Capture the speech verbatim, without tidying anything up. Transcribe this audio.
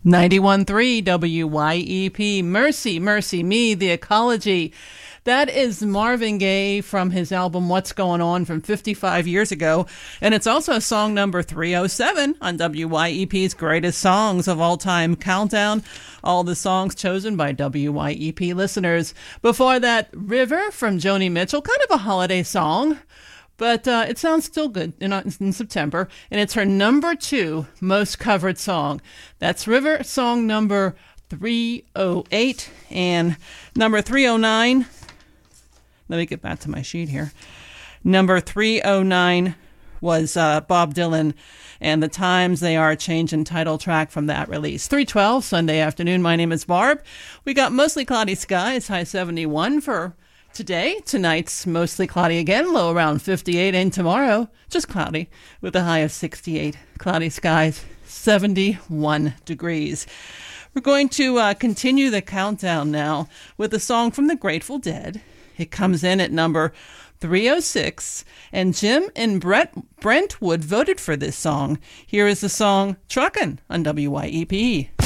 ninety-one point three W Y E P, Mercy, Mercy Me, The Ecology. That is Marvin Gaye from his album What's Going On from fifty-five years ago. And it's also song number three oh seven on W Y E P's Greatest Songs of All Time Countdown. All the songs chosen by W Y E P listeners. Before that, River from Joni Mitchell, kind of a holiday song. But uh, it sounds still good in, in September, and it's her number two most covered song. That's River, song number three oh eight, and number three oh nine. Let me get back to my sheet here. Number three oh nine was uh, Bob Dylan, and the times they are changing title track from that release. three twelve, Sunday afternoon. My name is Barb. We got mostly cloudy skies, high seventy-one for today. Tonight's mostly cloudy again, low around fifty-eight, and tomorrow just cloudy with a high of sixty-eight. Cloudy skies, seventy-one degrees. We're going to uh, continue the countdown now with a song from the Grateful Dead. It comes in at number three oh six, and Jim and Brett Brentwood voted for this song. Here is the song Truckin' on W Y E P.